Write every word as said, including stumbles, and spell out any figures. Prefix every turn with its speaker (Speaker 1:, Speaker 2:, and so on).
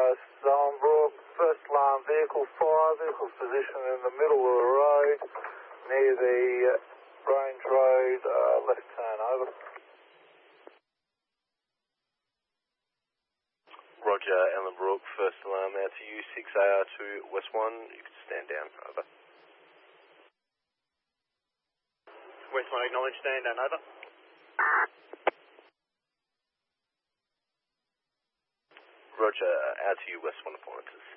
Speaker 1: Ellenbrook, first alarm vehicle fire, vehicle's positioned in the middle of the road, near the uh, Range Road, uh, left turn, over.
Speaker 2: Roger, Ellenbrook, first alarm out to you, six A R two, West one, you can stand down, over.
Speaker 3: West one, acknowledge, stand down, over.
Speaker 2: Roger, out to you, West one, appointments.